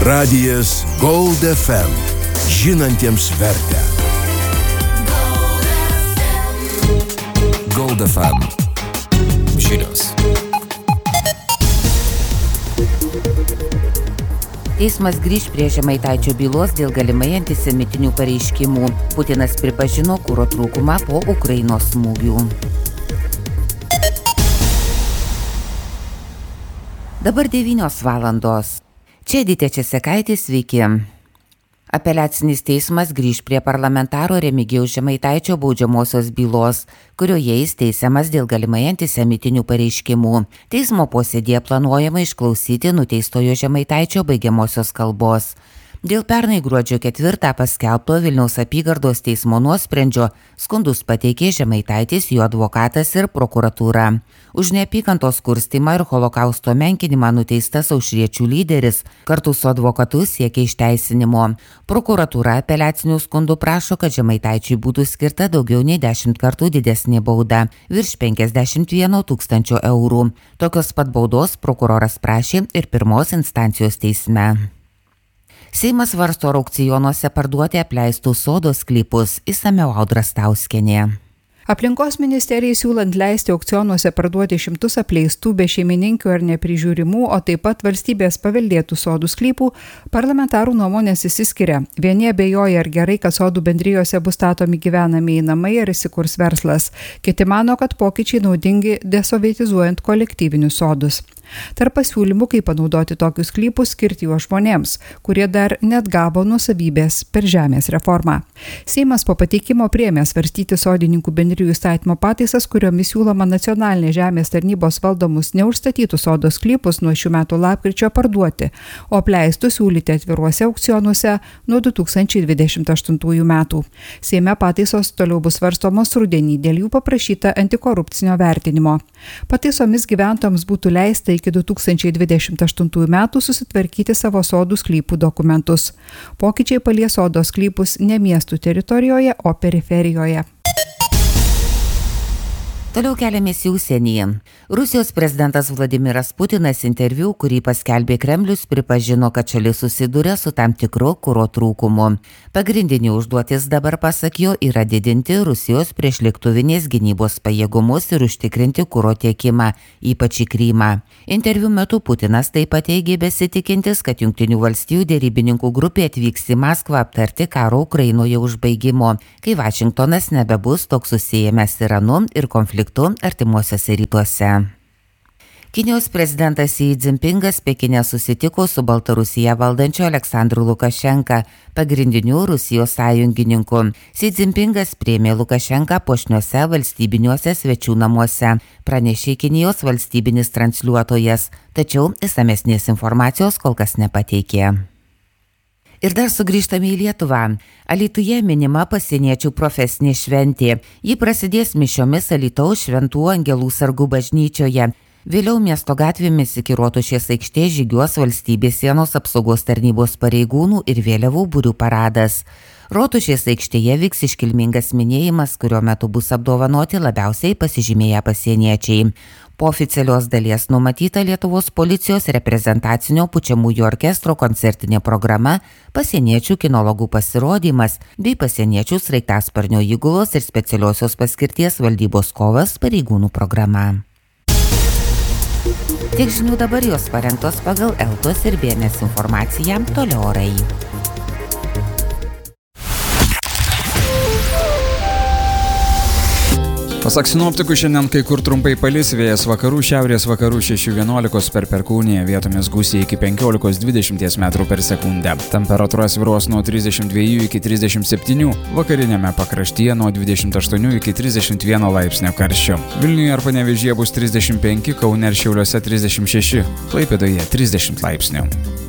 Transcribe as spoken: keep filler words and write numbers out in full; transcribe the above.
Radijas Gold F M. Žinantiems vertę. Gold F M. Žinios. Teismas grįž prie Žemaitaičio bylos dėl galimai antisemitinių pareiškimų. Putinas pripažino kuro trūkumą po Ukrainos smūgių. Dabar devynios valandos. Čia Edita Česekaitė, sveiki. Apeliacinis teismas grįž prie parlamentaro Remigijaus Žemaitaičio baudžiamosios bylos, kurioje jis teisiamas dėl galimai antisemitinių pareiškimų. Teismo posėdėje planuojama išklausyti nuteistojo Žemaitaičio baigiamosios kalbos. Dėl pernai gruodžio ketvirtą paskelbto Vilniaus apygardos teismo nuosprendžio skundus pateikė Žemaitaitis, jo advokatas ir prokuratūra. Už neapykantos kurstymą ir holokausto menkinimą nuteistas aušriečių lyderis kartu su advokatu siekia išteisinimo. Prokuratūra apeliacinių skundų prašo, kad Žemaitaičiui būtų skirta daugiau nei dešimt kartų didesnė bauda – virš penkiasdešimt vieno tūkstančio eurų. Tokios pat baudos prokuroras prašė ir pirmos instancijos teisme. Seimas svarsto aukcionuose parduoti apleistus sodo sklypus, išsamiau Audra Stauskienė. Aplinkos ministerijai siūlant leisti aukcionuose parduoti šimtus apleistų be šeimininkų ar neprižiūrimų, o taip pat valstybės paveldėtų sodų sklypų, parlamentarų nuomonės išsiskiria. Vieni abejoja, ar gerai, kad sodų bendrijose bus statomi gyvenamieji namai ar įsikurs verslas. Kiti mano, kad pokyčiai naudingi desovietizuojant kolektyvinius sodus. Tarp pasiūlymų, kaip panaudoti tokius sklypus, skirti juos žmonėms, kurie dar net gavo nuosavybės per žemės reformą. Seimas po pateikimo priėmė svarstyti sodininkų bendrijų įstatymo pataisas, kuriomis siūloma nacionalinė žemės tarnybos valdomus neužstatytų sodo sklypus nuo šių metų lapkričio parduoti, o apleistų siūlyti atviruose aukcionuose nuo du tūkstančiai dvidešimt aštuntųjų metų. Seime pataisos toliau bus svarstomos rudenį, dėl jų paprašyta antikorupcinio vertinimo. Pataisomis gyventojams būtų leista iki du tūkstančiai dvidešimt aštuntųjų metų susitvarkyti savo sodų sklypų dokumentus. Pokyčiai palies sodo sklypus ne miestų teritorijoje, o periferijoje. Toliau keliamės į užsienį. Rusijos prezidentas Vladimiras Putinas interviu, kurį paskelbė Kremlius, pripažino, kad šalis susiduria su tam tikru kuro trūkumu. Pagrindinė užduotis dabar, pasak jo, yra didinti Rusijos priešlėktuvinės gynybos pajėgumus ir užtikrinti kuro tiekimą, ypač į Krymą. Interviu metu Putinas taip pat teigė besitikintis, kad Jungtinių valstijų derybininkų grupė atvyks į Maskvą aptarti karo Ukrainoje užbaigimo, kai Vašingtonas nebebus toks susiėmęs Iranu ir konfliktu artimuosiuose rytuose. Kinijos prezidentas Xi Jinpingas Pekine susitiko su Baltarusiją valdančiu Aleksandru Lukašenka, pagrindiniu Rusijos sąjungininku. Xi Jinpingas priėmė Lukašenką puošniuose valstybiniuose svečių namuose, pranešė Kinijos valstybinis transliuotojas, tačiau išsamesnės informacijos kol kas nepateikė. Ir dar sugrįžtame į Lietuvą. Alytuje minima pasieniečių profesinė šventė. Ji prasidės mišiomis Alytaus Šventų Angelų sargų bažnyčioje. Vėliau miesto gatvėmis iki Rotušės aikštės žygiuos valstybės sienos apsaugos tarnybos pareigūnų ir vėliavų būrių paradas. Rotušės aikštėje vyks iškilmingas minėjimas, kurio metu bus apdovanoti labiausiai pasižymėję pasieniečiai. Po oficialios dalies numatyta Lietuvos policijos reprezentacinio pučiamųjų orkestro koncertinė programa, pasieniečių kinologų pasirodymas bei pasieniečių sraigtasparnio įgulos ir specialiosios paskirties valdybos kovas pareigūnų programa. Tiek žinių dabar, jos parengtos pagal Eltos ir B N S informaciją, toliau orai. Pasak sinoptikų, šiandien kai kur trumpai palis, vėjas vakarų, šiaurės vakarų šeši vienuolikos per perkūniją, vietomis gūsiai iki penkiolikos dvidešimt metrų per sekundę. Temperatūra svyruos nuo trisdešimt dviejų iki trisdešimt septynių, vakarinėme pakraštyje nuo dvidešimt aštuonių iki trisdešimt vieno laipsnio karščio. Vilniuje ar Panevėžyje bus trisdešimt penki, Kaune ir Šiauliuose trisdešimt šeši, Klaipėdoje trisdešimt laipsnių.